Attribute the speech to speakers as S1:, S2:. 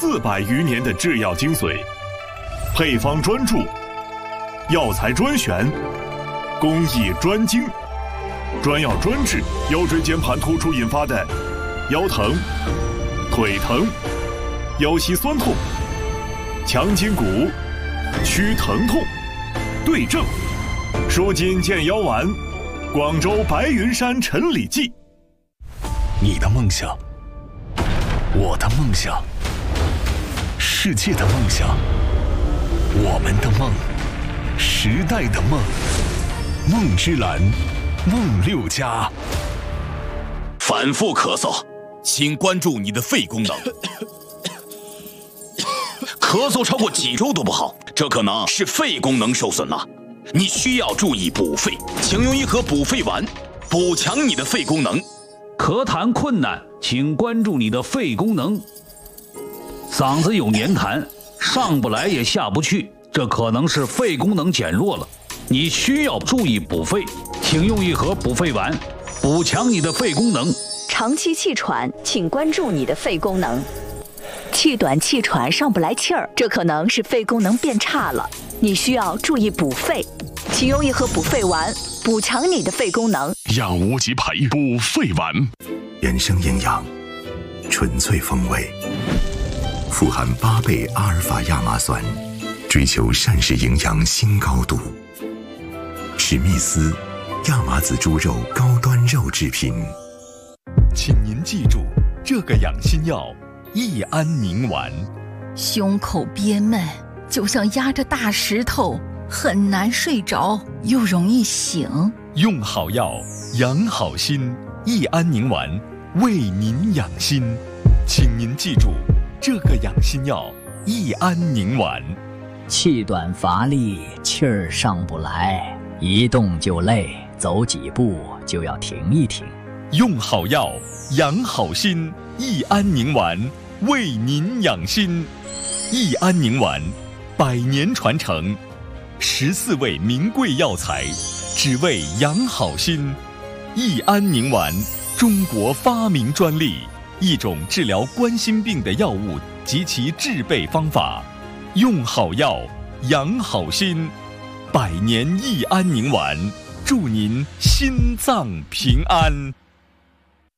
S1: 400余年的制药精髓，配方专注，药材专选，工艺专精，专药专治腰椎间盘突出引发的腰疼、腿疼、腰膝酸痛、强筋骨、屈疼痛，对症舒筋健腰丸，广州白云山陈李济。
S2: 你的梦想，我的梦想，世界的梦想，我们的梦，时代的梦，梦之蓝，梦六家。
S3: 反复咳嗽，请关注你的肺功能。咳嗽超过几周都不好，这可能是肺功能受损了。你需要注意补肺，请用一盒补肺丸，补强你的肺功能。
S4: 咳痰困难，请关注你的肺功能。嗓子有黏痰，上不来也下不去，这可能是肺功能减弱了。你需要注意补肺，请用一盒补肺丸，补强你的肺功能。
S5: 长期气喘，请关注你的肺功能。气短气喘上不来气儿，这可能是肺功能变差了，你需要注意补肺，请用一盒补肺丸，补强你的肺功能。
S2: 养无极培补肺丸，
S6: 原生营养，纯粹风味，富含8倍阿尔法亚麻酸，追求膳食营养新高度。史密斯亚麻籽猪肉高端肉制品。
S7: 请您记住这个养心药益安宁丸。
S8: 胸口憋闷，就像压着大石头，很难睡着，又容易醒。
S7: 用好药，养好心，益安宁丸为您养心。请您记住这个养心药益安宁丸。
S9: 气短乏力，气儿上不来，一动就累，走几步就要停一停。
S7: 用好药，养好心，益安宁丸为您养心。益安宁丸100年传承，14味名贵药材，只为养好心。益安宁丸，中国发明专利，一种治疗冠心病的药物及其制备方法。用好药，养好心，100年益安宁丸，祝您心脏平安。